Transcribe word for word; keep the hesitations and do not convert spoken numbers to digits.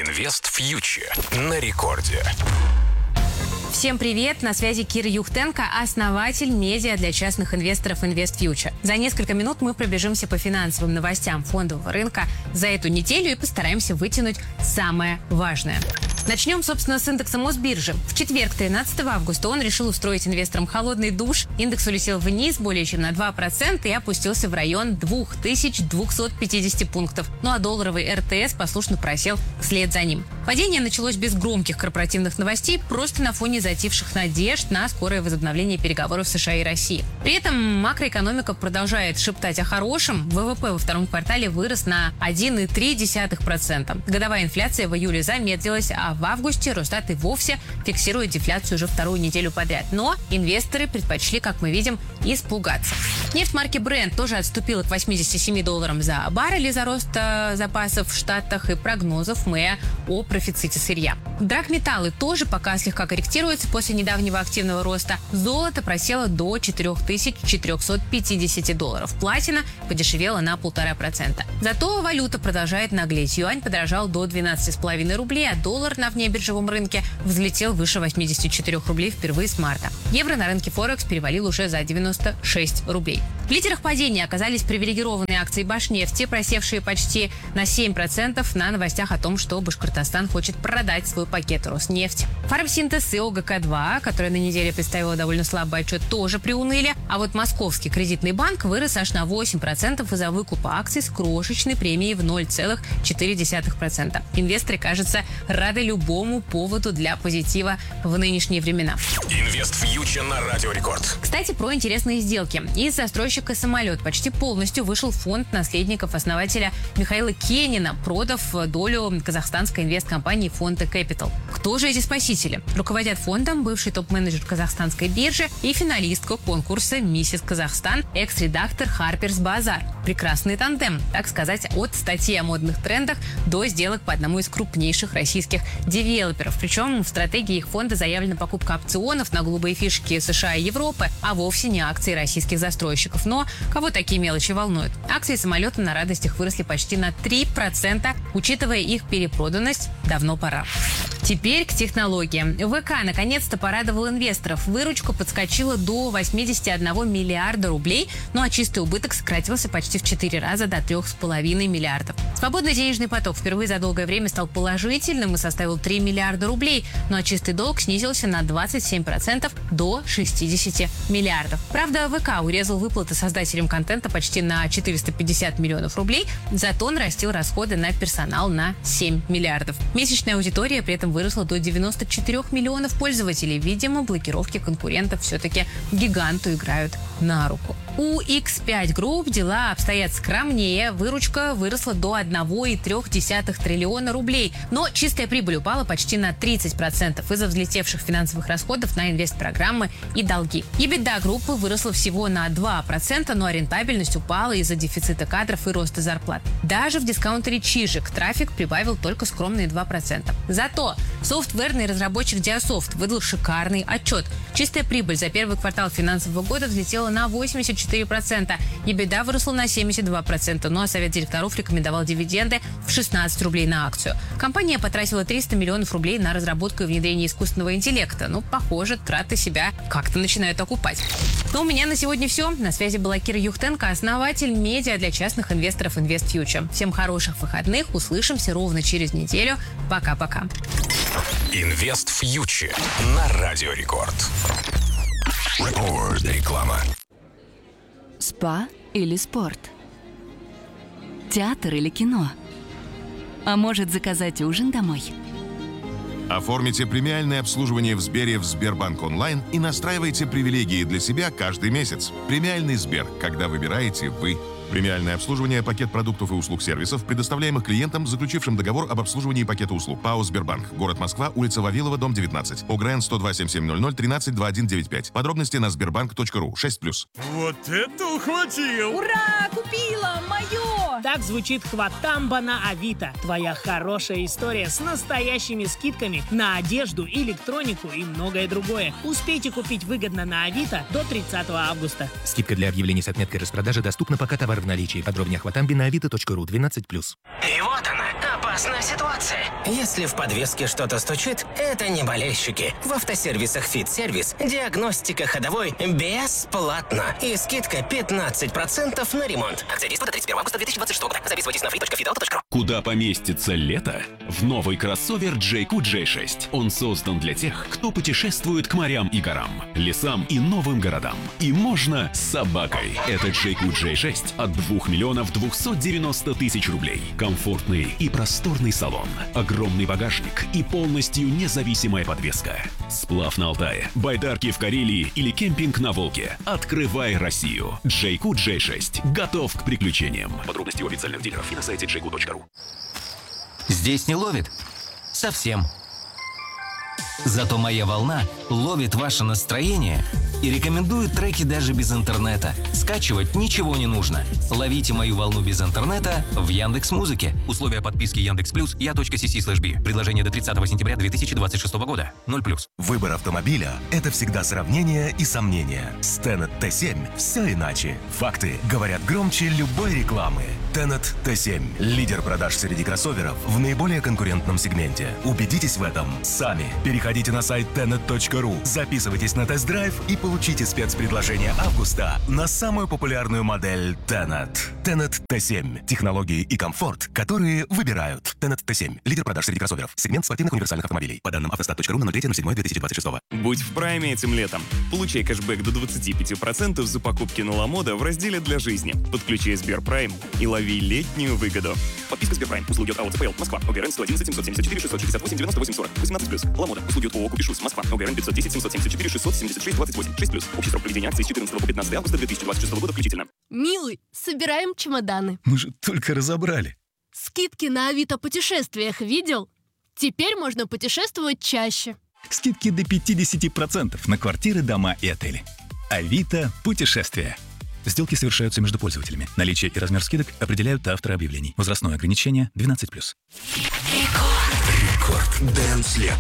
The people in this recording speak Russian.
Инвест Фьючер на рекорде. Всем привет, на связи Кира Юхтенко, основатель медиа для частных инвесторов Инвест Фьючер. За несколько минут мы пробежимся по финансовым новостям фондового рынка за эту неделю и постараемся вытянуть самое важное. Начнем, собственно, с индекса Мосбиржи. В четверг, тринадцатого августа, он решил устроить инвесторам холодный душ. Индекс улетел вниз более чем на два процента и опустился в район две тысячи двести пятьдесят пунктов. Ну а долларовый эр тэ эс послушно просел вслед за ним. Падение началось без громких корпоративных новостей, просто на фоне затихших надежд на скорое возобновление переговоров США и России. При этом макроэкономика продолжает шептать о хорошем. вэ вэ пэ во втором квартале вырос на один целых три десятых процента. Годовая инфляция в июле замедлилась, а в августе Росстат и вовсе фиксирует дефляцию уже вторую неделю подряд. Но инвесторы предпочли, как мы видим, испугаться. Нефть марки Brent тоже отступила к восьмидесяти семи долларам за баррель из-за роста запасов в Штатах и прогнозов мэя о профиците сырья. Драгметаллы тоже пока слегка корректируются после недавнего активного роста. Золото просело до четырех тысяч четырехсот пятидесяти долларов. Платина подешевела на полтора процента. Зато валюта продолжает наглеть. Юань подорожал до двенадцати с половиной рублей, а доллар на внебиржевом рынке взлетел выше восьмидесяти четырёх рублей впервые с марта. Евро на рынке Форекс перевалил уже за девяносто шесть рублей. В лидерах падения оказались привилегированные акции Башнефти, просевшие почти на семь процентов на новостях о том, что Башкортостан хочет продать свой пакет Роснефти. Фармсинтез и о гэ ка два, которая на неделе представила довольно слабый отчет, тоже приуныли, а вот Московский кредитный банк вырос аж на восемь процентов из-за выкупа акций с крошечной премией в ноль целых четыре десятых процента. Инвесторы, кажется, рады любому поводу для позитива в нынешние времена. Инвест Фьючер на Радио Рекорд. Кстати, про интересные сделки. Из застройщика «Самолет» почти полностью вышел фонд наследников основателя Михаила Кенина, продав долю казахстанской инвесткомпании Фонте Capital. Кто же эти спасители? Руководят фондом бывший топ-менеджер казахстанской биржи и финалистка конкурса «Миссис Казахстан», экс-редактор Harper's Bazaar. Прекрасный тандем, так сказать, от статьи о модных трендах до сделок по одному из крупнейших российских девелоперов. Причем в стратегии их фонда заявлена покупка опционов на голубые фишки США и Европы, а вовсе не акции российских застройщиков. Но кого такие мелочи волнуют? Акции «Самолета» на радостях выросли почти на три процента, учитывая их перепроданность, давно пора. Теперь к технологиям. вэ ка наконец-то порадовал инвесторов. Выручка подскочила до восьмидесяти одного миллиарда рублей, ну а чистый убыток сократился почти в четыре раза до трёх с половиной миллиардов. Свободный денежный поток впервые за долгое время стал положительным и составил три миллиарда рублей, ну а чистый долг снизился на двадцать семь процентов до шестидесяти миллиардов. Правда, вэ ка урезал выплаты создателям контента почти на четыреста пятьдесят миллионов рублей, зато нарастил расходы на персонал на семь миллиардов. Месячная аудитория при этом выросла до девяноста четырёх миллионов пользователей. Видимо, блокировки конкурентов все-таки гиганту играют на руку. У икс пять Group дела обстоят скромнее. Выручка выросла до одного целых трёх десятых триллиона рублей. Но чистая прибыль упала почти на тридцать процентов из-за взлетевших финансовых расходов на инвестпрограммы и долги. EBITDA группы выросла всего на два процента, но рентабельность упала из-за дефицита кадров и роста зарплат. Даже в дискаунтере Чижик трафик прибавил только скромные два процента. Зато софтверный разработчик Диасофт выдал шикарный отчет. Чистая прибыль за первый квартал финансового года взлетела на восемьдесят четыре процента. EBITDA выросла на семьдесят два процента, ну а совет директоров рекомендовал дивиденды в шестнадцать рублей на акцию. Компания потратила триста миллионов рублей на разработку и внедрение искусственного интеллекта. Ну, похоже, траты себя как-то начинают окупать. Но у меня на сегодня все. На связи была Кира Юхтенко, основатель медиа для частных инвесторов Инвест Фьючер. Всем хороших выходных. Услышимся ровно через неделю. Пока-пока. Инвест Фьючер на Радио Рекорд. Рекорд. Реклама. Спа или спорт? Театр или кино? А может, заказать ужин домой? Оформите премиальное обслуживание в Сбере в Сбербанк онлайн и настраивайте привилегии для себя каждый месяц. Премиальный Сбер, когда выбираете вы. Премиальное обслуживание, пакет продуктов и услуг сервисов, предоставляемых клиентам, заключившим договор об обслуживании пакета услуг. ПАО «Сбербанк». Город Москва, улица Вавилова, дом девятнадцать. ОГРН сто два семь семь ноль ноль тринадцать двадцать один девяносто пять. Подробности на сбербанк точка ру. шесть плюс. Вот это ухватил! Ура! Купила! Мое! Так звучит хватамба на Авито. Твоя хорошая история с настоящими скидками на одежду, электронику и многое другое. Успейте купить выгодно на Авито до тридцатого августа. Скидка для объявлений с отметкой распродажи доступна, пока товар в наличии. Подробнее о хватамбе на авито точка ру. двенадцать плюс. И вот она, та Опасная ситуация. Если в подвеске что-то стучит, это не болельщики. В автосервисах «Фит-сервис» диагностика ходовой бесплатно. И скидка пятнадцать процентов на ремонт. Акция действует до тридцать первого августа две тысячи двадцать шестого года. Записывайтесь на фри точка фит авто точка ру. Куда поместится лето? В новый кроссовер Джейку джей шесть. Он создан для тех, кто путешествует к морям и горам, лесам и новым городам. И можно с собакой. Это Джейку джей шесть от двух миллионов двухсот девяноста тысяч рублей. Комфортный и просторный салон, огромный багажник и полностью независимая подвеска. Сплав на Алтае, байдарки в Карелии или кемпинг на Волге. Открывай Россию. Джейку джей шесть готов к приключениям. Подробности у официальных дилеров и на сайте джейку точка ру. Здесь не ловит? Совсем. Зато моя волна ловит ваше настроение и рекомендует треки даже без интернета. Скачивать ничего не нужно. Ловите мою волну без интернета в Яндекс.Музыке. Условия подписки Яндекс Плюс я.си слэш би. Предложение до тридцатого сентября две тысячи двадцать шестого года. ноль плюс. Выбор автомобиля – это всегда сравнение и сомнения. С Tenet тэ семь все иначе. Факты говорят громче любой рекламы. Tenet тэ семь – лидер продаж среди кроссоверов в наиболее конкурентном сегменте. Убедитесь в этом сами. Переходите на сайт тенет точка ру, записывайтесь на тест-драйв и получите спецпредложение августа на самую популярную модель Tenet. Tenet тэ семь – технологии и комфорт, которые выбирают. Tenet тэ семь – лидер продаж среди кроссоверов. Сегмент спортивных универсальных автомобилей. По данным автостат точка ру на ноль третьего ноль седьмого две тысячи двадцать шестого. Будь в прайме этим летом. Получай кэшбэк до двадцати пяти процентов за покупки на Ламода в разделе «Для жизни». Подключай Сберпрайм и лови летнюю выгоду. Подписка Сберпрайм. Услуги от АО ЦПЛ. Москва. ОГРН сто одиннадцать семьсот семьдесят четыре шестьсот шестьдесят восемь девяносто восемь сорок. восемнадцать плюс. Ламода. Услуги от ООО «Купишус». Москва. ОГРН пятьсот десять семьсот семьдесят четыре шестьсот семьдесят шесть двадцать восемь. шесть плюс. Общий срок проведения акции с четырнадцатого по пятнадцатое августа две тысячи двадцать шестого года включительно. Милый, собираем чемоданы. Мы же только разобрали. Скидки на Авито путешествиях видел? Теперь можно путешествовать чаще. Скидки до пятидесяти процентов на квартиры, дома и отели. Авито путешествия. Сделки совершаются между пользователями. Наличие и размер скидок определяют авторы объявлений. Возрастное ограничение двенадцать плюс. Рекорд. Рекорд. Дэнс лето.